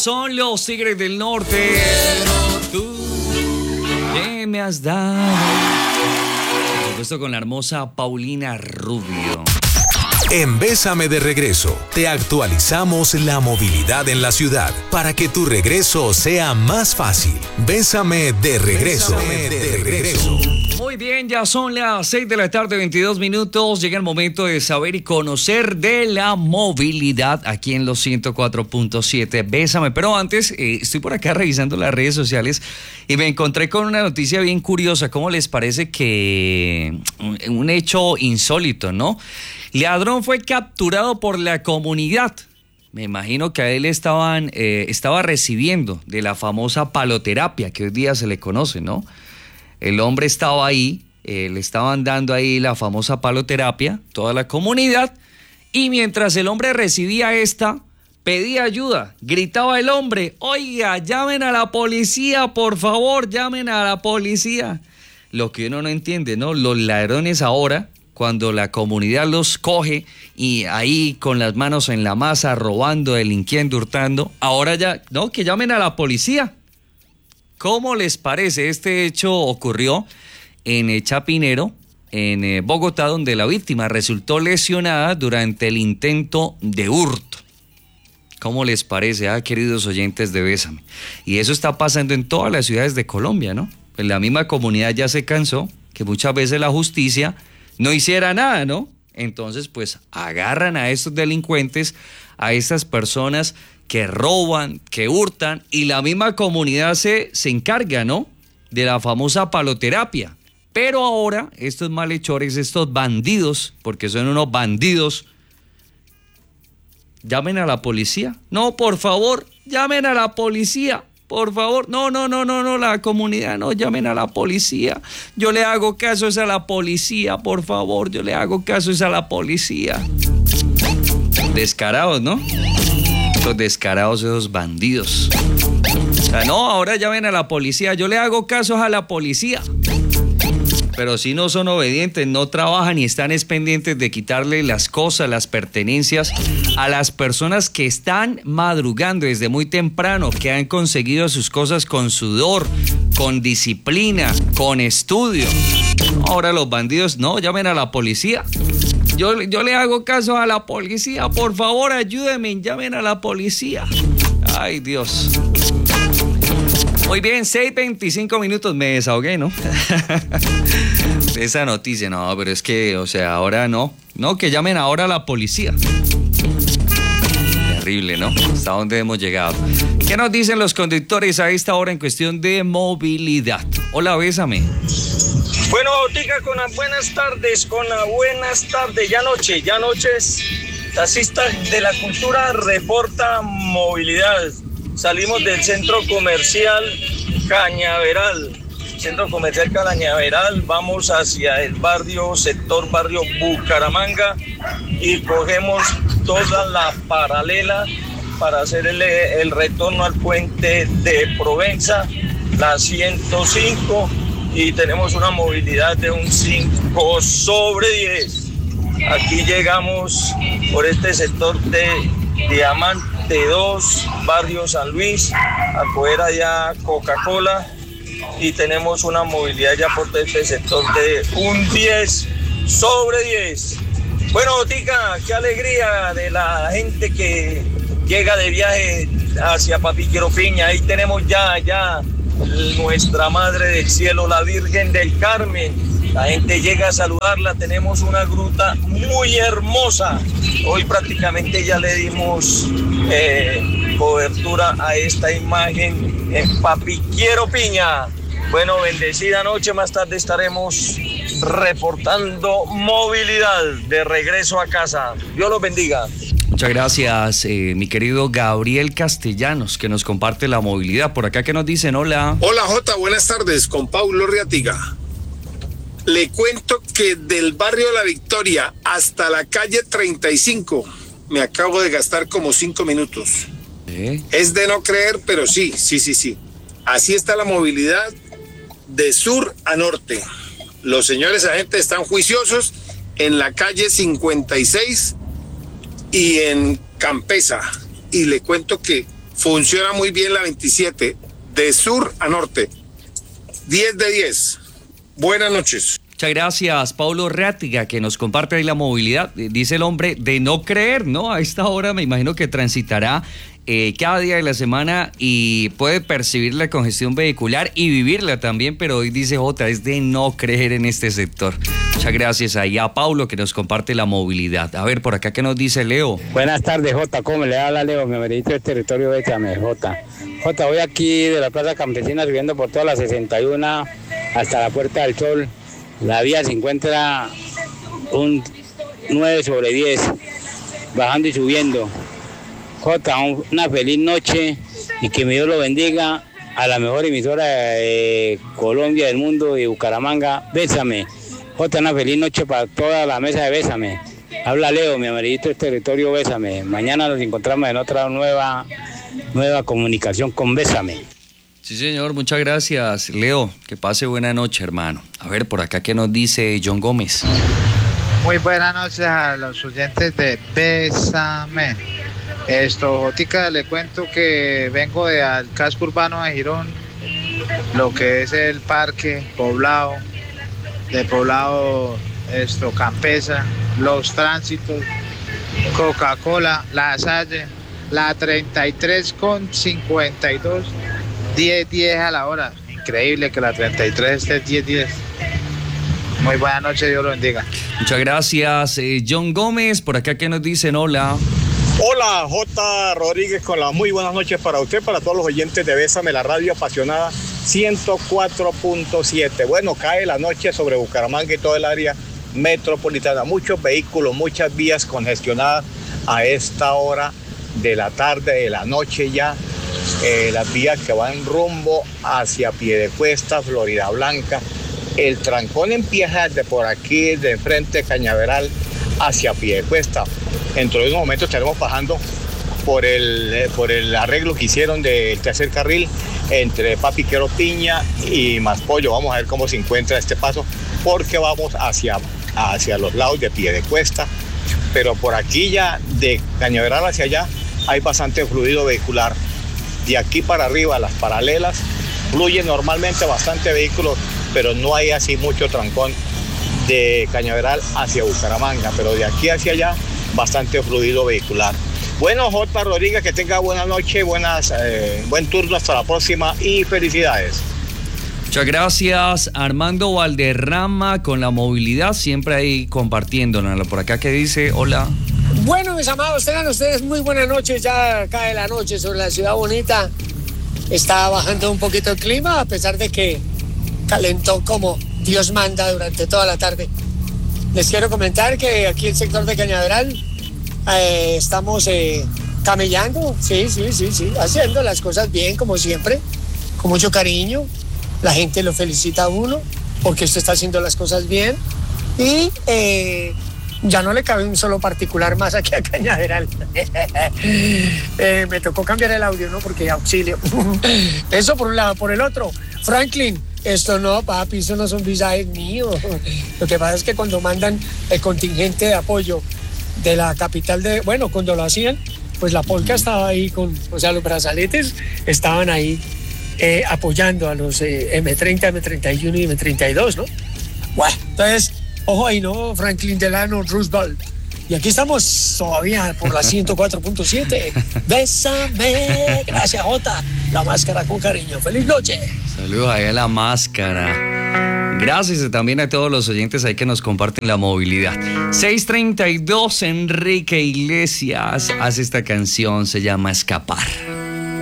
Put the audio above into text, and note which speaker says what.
Speaker 1: son los Tigres del Norte. Tú, ¿qué me has dado? Por supuesto con la hermosa Paulina Rubio.
Speaker 2: En Bésame de Regreso, te actualizamos la movilidad en la ciudad para que tu regreso sea más fácil. Bésame de regreso. Bésame de regreso.
Speaker 1: Muy bien, ya son las 6 de la tarde, 22 minutos. Llega el momento de saber y conocer de la movilidad aquí en los 104.7. Bésame. Pero antes, estoy por acá revisando las redes sociales y me encontré con una noticia bien curiosa. ¿Cómo les parece que un hecho insólito, no? Ladrón fue capturado por la comunidad. Me imagino que a él estaba recibiendo de la famosa paloterapia que hoy día se le conoce, ¿no? El hombre estaba ahí, le estaban dando ahí la famosa paloterapia, toda la comunidad, y mientras el hombre recibía pedía ayuda, gritaba el hombre, oiga, llamen a la policía, por favor, llamen a la policía. Lo que uno no entiende, ¿no? Los ladrones ahora, cuando la comunidad los coge y ahí con las manos en la masa, robando, delinquiendo, hurtando, ahora ya, no, que llamen a la policía. ¿Cómo les parece? Este hecho ocurrió en Chapinero, en Bogotá, donde la víctima resultó lesionada durante el intento de hurto. ¿Cómo les parece, queridos oyentes de Bésame? Y eso está pasando en todas las ciudades de Colombia, ¿no? Pues la misma comunidad ya se cansó que muchas veces la justicia no hiciera nada, ¿no? Entonces, pues agarran a estos delincuentes, a estas personas que roban, que hurtan, y la misma comunidad se encarga, ¿no? De la famosa paloterapia. Pero ahora, estos malhechores, estos bandidos, porque son unos bandidos, llamen a la policía. No, por favor, llamen a la policía. Por favor, no, la comunidad, no, llamen a la policía. Yo le hago caso a la policía, por favor, yo le hago caso a la policía. Descarados, ¿no? Los descarados, esos bandidos. O sea, no, ahora llamen a la policía, yo le hago caso a la policía. Pero si no son obedientes, no trabajan y están pendientes de quitarle las cosas, las pertenencias a las personas que están madrugando desde muy temprano, que han conseguido sus cosas con sudor, con disciplina, con estudio. Ahora los bandidos, no, llamen a la policía. Yo le hago caso a la policía, por favor, ayúdenme, llamen a la policía. Ay, Dios. Muy bien, 6:25 minutos, me desahogué, ¿no? Esa noticia, no, pero es que, o sea, ahora no, que llamen ahora a la policía. Terrible, ¿no? ¿Hasta dónde hemos llegado? ¿Qué nos dicen los conductores a esta hora en cuestión de movilidad? Hola, Bésame.
Speaker 3: Bueno, Tica, con las buenas tardes, ya noches, taxistas de la cultura reporta movilidad. Salimos del centro comercial Cañaveral, vamos hacia el sector barrio Bucaramanga y cogemos toda la paralela para hacer el retorno al puente de Provenza, la 105, y tenemos una movilidad de un 5/10. Aquí llegamos por este sector de Diamante 2, barrio San Luis, a coger allá Coca-Cola, y tenemos una movilidad ya por este sector de un 10/10. Bueno, Tica, qué alegría de la gente que llega de viaje hacia Papiquero Piña. Ahí tenemos ya nuestra Madre del Cielo, la Virgen del Carmen. La gente llega a saludarla, tenemos una gruta muy hermosa. Hoy prácticamente ya le dimos cobertura a esta imagen en Papiquero Piña. Bueno, bendecida noche, más tarde estaremos reportando movilidad de regreso a casa. Dios los bendiga.
Speaker 1: Muchas gracias, mi querido Gabriel Castellanos, que nos comparte la movilidad. Por acá, ¿qué nos dicen? Hola.
Speaker 4: Hola, Jota, buenas tardes, con Paulo Riatiga. Le cuento que del barrio La Victoria hasta la calle 35 me acabo de gastar como 5 minutos. Es de no creer, pero sí. Así está la movilidad de sur a norte. Los señores agentes están juiciosos en la calle 56 y en Campesa. Y le cuento que Funciona muy bien la 27, de sur a norte. 10 de 10. Buenas noches.
Speaker 1: Muchas gracias, Paulo Rátiga, que nos comparte ahí la movilidad. Dice el hombre de no creer, ¿no? A esta hora me imagino que transitará cada día de la semana y puede percibir la congestión vehicular y vivirla también, pero hoy dice Jota, es de no creer en este sector. Muchas gracias ahí a Paulo que nos comparte la movilidad. A ver, por acá, ¿qué nos dice Leo?
Speaker 5: Buenas tardes, Jota, ¿cómo le habla Leo? Me merito del territorio de Chame, Jota. Jota, voy aquí de la Plaza Campesina subiendo por toda la 61 hasta la Puerta del Sol. La vía se encuentra un 9/10, bajando y subiendo. Jota, una feliz noche y que mi Dios lo bendiga a la mejor emisora de Colombia, del mundo, de Bucaramanga. Bésame. Jota, una feliz noche para toda la mesa de Bésame. Habla Leo, mi amarillito del territorio, Bésame. Mañana nos encontramos en otra nueva comunicación con Bésame.
Speaker 1: Sí, señor, muchas gracias, Leo. Que pase buena noche, hermano. A ver, por acá, ¿qué nos dice John Gómez?
Speaker 6: Muy buenas noches a los oyentes de Bésame. Jotica, le cuento que vengo al casco urbano de Girón, lo que es el parque Poblado, de Poblado Campesa, los tránsitos, Coca-Cola, La Salle, la 33 con 52, 10 a la hora. Increíble que la 33 esté 10. Muy buena noche, Dios lo bendiga.
Speaker 1: Muchas gracias, John Gómez. Por acá, ¿qué nos dicen? Hola.
Speaker 7: Hola, J. Rodríguez, con las muy buenas noches para usted, para todos los oyentes de Bésame, la radio apasionada 104.7. Bueno, cae la noche sobre Bucaramanga y todo el área metropolitana. Muchos vehículos, muchas vías congestionadas a esta hora de la tarde, de la noche ya. Las vías que van rumbo hacia Piedecuesta, Florida Blanca. El trancón empieza desde por aquí, de enfrente de Cañaveral, hacia Piedecuesta. Dentro de unos momentos estaremos bajando por el arreglo que hicieron del tercer carril entre Papiquero Piña y Maspollo. Vamos a ver cómo se encuentra este paso, porque vamos hacia los lados de Piedecuesta. Pero por aquí ya, de Cañaveral hacia allá, hay bastante fluido vehicular. De aquí para arriba, las paralelas, fluyen normalmente bastante vehículos, pero no hay así mucho trancón de Cañaveral hacia Bucaramanga, pero de aquí hacia allá, bastante fluido vehicular. Bueno, J. Rodríguez, que tenga buena noche, buen turno, hasta la próxima y felicidades.
Speaker 1: Muchas gracias, Armando Valderrama, con la movilidad, siempre ahí compartiéndonos. Por acá, ¿qué dice? Hola.
Speaker 8: Bueno, mis amados, tengan ustedes muy buenas noches. Ya cae la noche sobre la ciudad bonita. Está bajando un poquito el clima, a pesar de que calentó como Dios manda durante toda la tarde. Les quiero comentar que aquí en el sector de Cañaveral estamos camellando, sí, haciendo las cosas bien, como siempre, con mucho cariño. La gente lo felicita a uno porque usted está haciendo las cosas bien y ya no le cabe un solo particular más aquí a Cañaveral. Me tocó cambiar el audio, ¿no? Porque auxilio. Eso por un lado. Por el otro, Franklin, esto no, papi, eso no son visajes míos. Lo que pasa es que cuando mandan el contingente de apoyo de la capital cuando lo hacían, pues la polca estaba ahí los brazaletes estaban ahí apoyando a los M30, M31 y M32, ¿no? Bueno, entonces, ojo ahí, ¿no? Franklin Delano Roosevelt. Y aquí estamos todavía por la 104.7. Bésame. Gracias, Jota. La máscara con cariño. ¡Feliz noche!
Speaker 1: Saludos ahí a la máscara. Gracias también a todos los oyentes ahí que nos comparten la movilidad. 6:32, Enrique Iglesias hace esta canción, se llama Escapar.